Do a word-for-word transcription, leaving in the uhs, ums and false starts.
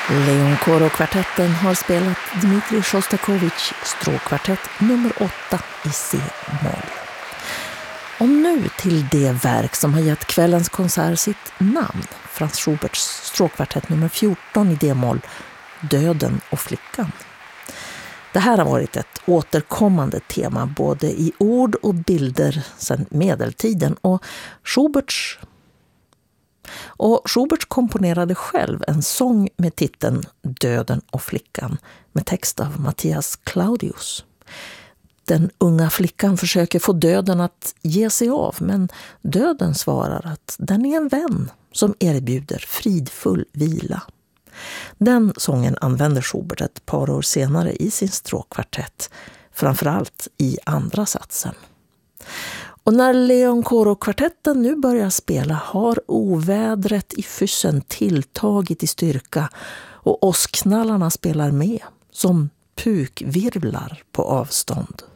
Leoncoro-kvartetten har spelat Dmitrij Sjostakovitj stråkkvartett nummer åtta i C-moll. Och nu till det verk som har gett kvällens konsert sitt namn, Franz Schuberts stråkkvartett nummer fjorton i D-moll, Döden och flickan. Det här har varit ett återkommande tema både i ord och bilder sedan medeltiden, och Schuberts Och Schubert komponerade själv en sång med titeln Döden och flickan med text av Matthias Claudius. Den unga flickan försöker få döden att ge sig av, men döden svarar att den är en vän som erbjuder fridfull vila. Den sången använder Schubert ett par år senare i sin stråkkvartett, framförallt i andra satsen. Och när Leoncoro-kvartetten nu börjar spela har ovädret i fyssen tilltagit i styrka, och åskknallarna spelar med som pukvirvlar på avstånd.